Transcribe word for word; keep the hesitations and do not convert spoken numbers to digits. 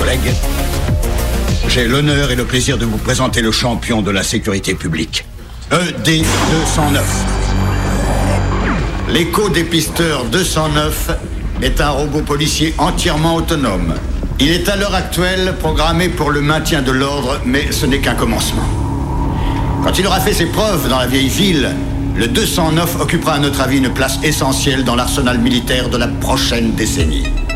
collègues, j'ai l'honneur et le plaisir de vous présenter le champion de la sécurité publique, E D deux cent neuf. L'éco-dépisteur deux cent neuf est un robot policier entièrement autonome. Il est à l'heure actuelle programmé pour le maintien de l'ordre, mais ce n'est qu'un commencement. Quand il aura fait ses preuves dans la vieille ville, le deux cent neuf occupera à notre avis une place essentielle dans l'arsenal militaire de la prochaine décennie.